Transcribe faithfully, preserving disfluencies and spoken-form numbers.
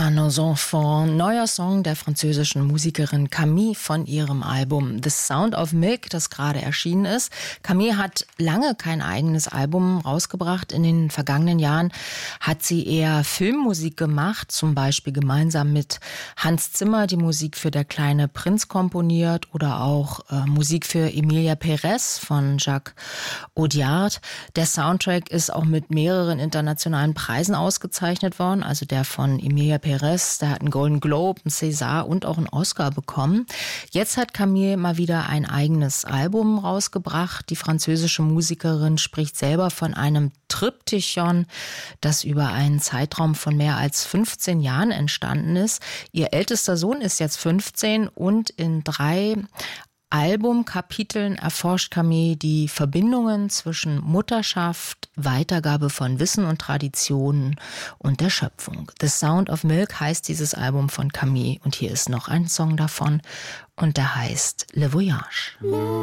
à nos enfants, neuer Song der französischen Musikerin Camille von ihrem Album The Sound of Milk, das gerade erschienen ist. Camille hat lange kein eigenes Album rausgebracht. In den vergangenen Jahren hat sie eher Filmmusik gemacht, zum Beispiel gemeinsam mit Hans Zimmer die Musik für Der kleine Prinz komponiert oder auch äh, Musik für Emilia Pérez von Jacques Audiard. Der Soundtrack ist auch mit mehreren internationalen Preisen ausgezeichnet worden, also der von Emilia Pérez, der hat einen Golden Globe, einen César und auch einen Oscar bekommen. Jetzt hat Camille mal wieder ein eigenes Album rausgebracht. Die französische Musikerin spricht selber von einem Triptychon, das über einen Zeitraum von mehr als fünfzehn Jahren entstanden ist. Ihr ältester Sohn ist jetzt fünfzehn und in drei Albumkapiteln erforscht Camille die Verbindungen zwischen Mutterschaft, Weitergabe von Wissen und Traditionen und der Schöpfung. The Sound of Milk heißt dieses Album von Camille und hier ist noch ein Song davon und der heißt Le Voyage.